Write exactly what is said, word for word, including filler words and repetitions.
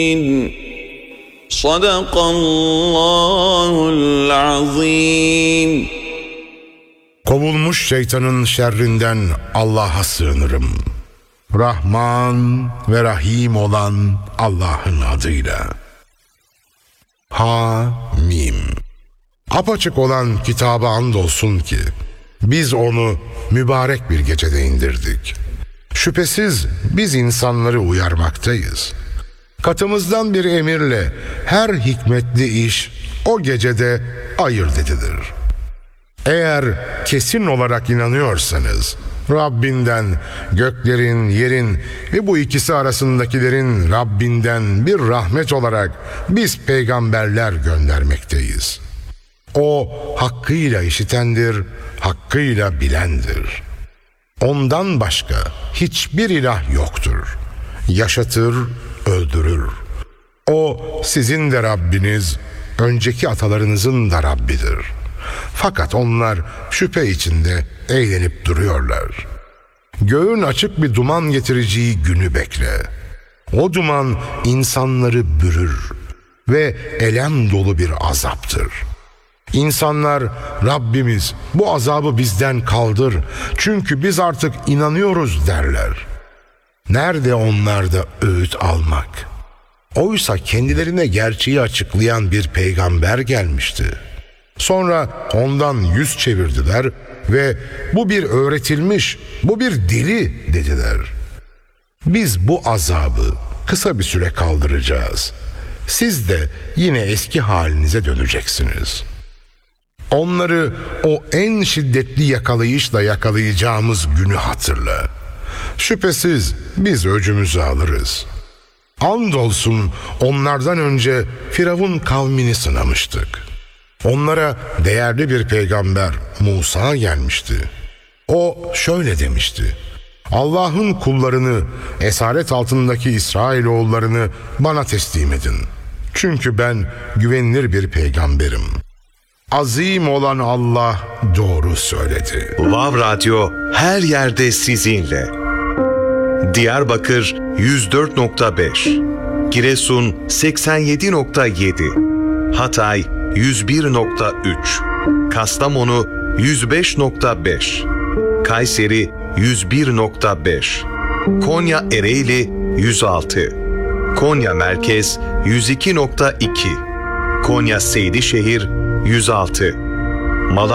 Sadakallahul azim. Kovulmuş şeytanın şerrinden Allah'a sığınırım. Rahman ve Rahim olan Allah'ın adıyla. Ha-mim. Apaçık olan kitaba andolsun ki biz onu mübarek bir gecede indirdik. Şüphesiz biz insanları uyarmaktayız. Katımızdan bir emirle her hikmetli iş o gecede ayırt edilir. Eğer kesin olarak inanıyorsanız Rabbinden, göklerin, yerin ve bu ikisi arasındakilerin Rabbinden bir rahmet olarak biz peygamberler göndermekteyiz. O hakkıyla işitendir, hakkıyla bilendir. Ondan başka hiçbir ilah yoktur. Yaşatır, öldürür. O sizin de Rabbiniz, önceki atalarınızın da Rabbidir. Fakat onlar şüphe içinde eğlenip duruyorlar. Göğün açık bir duman getireceği günü bekle. O duman insanları bürür ve elem dolu bir azaptır. İnsanlar, Rabbimiz bu azabı bizden kaldır çünkü biz artık inanıyoruz derler. Nerede onlarda öğüt almak? Oysa kendilerine gerçeği açıklayan bir peygamber gelmişti. Sonra ondan yüz çevirdiler ve bu bir öğretilmiş, bu bir deli dediler. Biz bu azabı kısa bir süre kaldıracağız. Siz de yine eski halinize döneceksiniz. Onları o en şiddetli yakalayışla yakalayacağımız günü hatırla. Şüphesiz biz öcümüzü alırız. Andolsun onlardan önce Firavun kavmini sınamıştık. Onlara değerli bir peygamber Musa gelmişti. O şöyle demişti: Allah'ın kullarını, esaret altındaki İsrailoğullarını bana teslim edin. Çünkü ben güvenilir bir peygamberim. Azim olan Allah doğru söyledi. Vav Radyo her yerde sizinle. Diyarbakır yüz dört nokta beş, Giresun seksen yedi nokta yedi, Hatay yüz bir nokta üç, Kastamonu yüz beş nokta beş, Kayseri yüz bir nokta beş, Konya Ereğli yüz altı, Konya Merkez yüz iki nokta iki, Konya Seydişehir yüz altı,